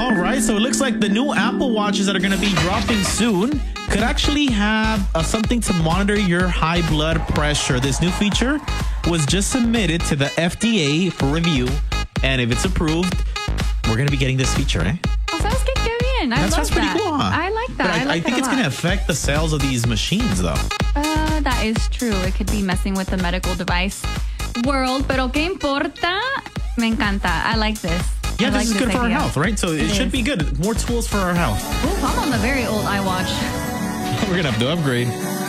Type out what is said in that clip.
All right, so it looks like the new Apple Watches that are going to be dropping soon could actually have something to monitor your high blood pressure. This new feature was just submitted to the FDA for review, and if it's approved, we're going to be getting this feature, eh? Oh, ¿sabes qué? Qué bien. That's pretty cool, huh? I like that. But I think it's going to affect the sales of these machines, though. That is true. It could be messing with the medical device world, pero ¿qué importa? Me encanta. I like this. Yeah, this is good for our health, right? So it should be good. More tools for our health. Ooh, I'm on the very old iWatch. We're going to have to upgrade.